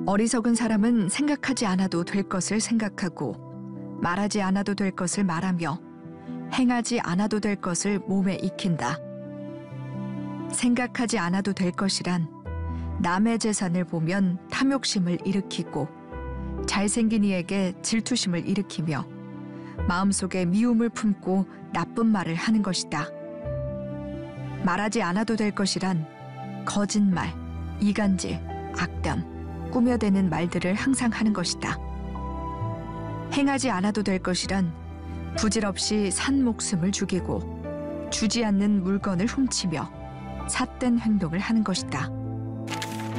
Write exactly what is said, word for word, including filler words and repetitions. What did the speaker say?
어리석은 사람은 생각하지 않아도 될 것을 생각하고 말하지 않아도 될 것을 말하며 행하지 않아도 될 것을 몸에 익힌다. 생각하지 않아도 될 것이란 남의 재산을 보면 탐욕심을 일으키고 잘생긴 이에게 질투심을 일으키며 마음속에 미움을 품고 나쁜 말을 하는 것이다. 말하지 않아도 될 것이란 거짓말, 이간질, 악담, 꾸며대는 말들을 항상 하는 것이다. 행하지 않아도 될 것이란 부질없이 산 목숨을 죽이고 주지 않는 물건을 훔치며 삿된 행동을 하는 것이다.